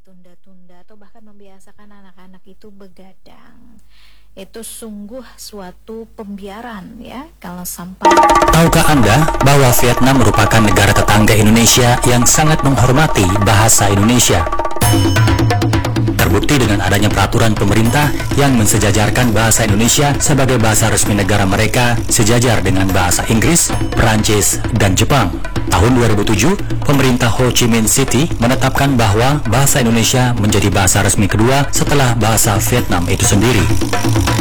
ditunda-tunda atau bahkan membiasakan anak-anak itu begadang. Itu sungguh suatu pembiaran ya kalau sampai. Tahukah Anda bahwa Vietnam merupakan negara tetangga Indonesia yang sangat menghormati bahasa Indonesia? Terbukti dengan adanya peraturan pemerintah yang mensejajarkan bahasa Indonesia sebagai bahasa resmi negara mereka sejajar dengan bahasa Inggris, Perancis, dan Jepang. Tahun 2007, pemerintah Ho Chi Minh City menetapkan bahwa bahasa Indonesia menjadi bahasa resmi kedua setelah bahasa Vietnam itu sendiri.